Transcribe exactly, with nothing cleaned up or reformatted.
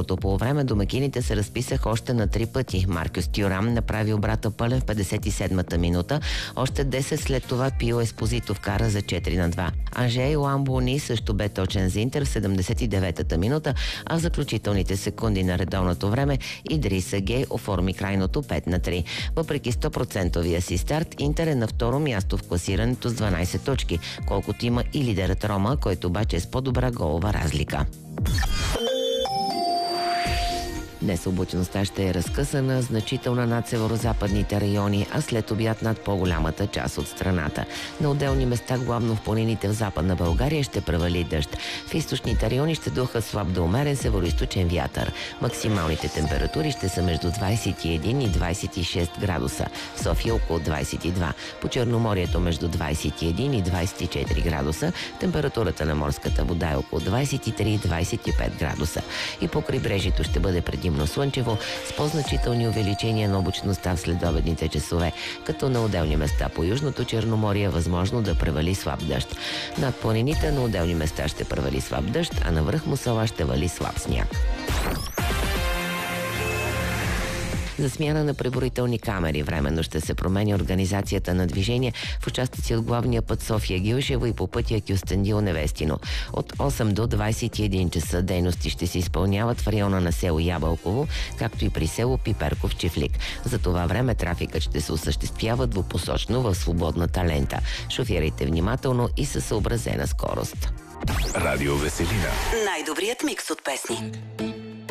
второто полувреме домакините се разписаха още на три пъти. Маркюс Тюрам направи обрата пълен в петдесет и седмата минута. Още десет след това Пио Еспозито вкара за четири на два. Анже Ламбони също бе точен за Интер в седемдесет и деветата минута, а в заключителните секунди на редовното време Идриса Гей оформи крайното пет на три. Въпреки сто процентовия си старт, Интер е на второ място в класирането с дванайсет точки, колкото има и лидерът Рома, който обаче е с по-добра голова разлика. Днес облачността ще е разкъсана, значителна над северо-западните райони, а след обяд над по-голямата част от страната. На отделни места, главно в планините в Западна България, ще превали дъжд. В източните райони ще духа слаб до умерен североизточен вятър. Максималните температури ще са между двайсет и един и двайсет и шест градуса. В София около двайсет и два. По Черноморието между двайсет и един и двайсет и четири градуса. Температурата на морската вода е около двайсет и три и двайсет и пет градуса. И по крайбрежието ще бъде предимно слънчево, с по-значителни увеличения на облачността в следобедните часове, като на отделни места по Южното Черноморие е възможно да превали слаб дъжд. Над планините на отделни места ще превали слаб дъжд, а навръх Мусала ще вали слаб сняг. За смяна на преброителни камери временно ще се промени организацията на движение в участъци от главния път София-Гилшево и по пътя Кюстендил-Невестино. От осем до двайсет и един часа дейности ще се изпълняват в района на село Ябълково, както и при село Пиперков-Чифлик. За това време трафикът ще се осъществява двупосочно в свободната лента. Шофирайте внимателно и със съобразена скорост. Радио Веселина. Най-добрият микс от песни.